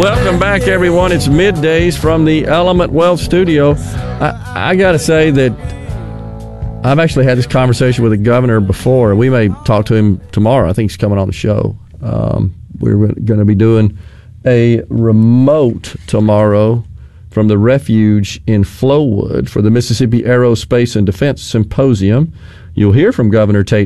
Welcome back, everyone. It's middays from the Element Wealth Studio. I got to say that I've actually had this conversation with the governor before. We may talk to him tomorrow. I think he's coming on the show. We're going to be doing a remote tomorrow from the refuge in Flowood for the Mississippi Aerospace and Defense Symposium. You'll hear from Governor Tate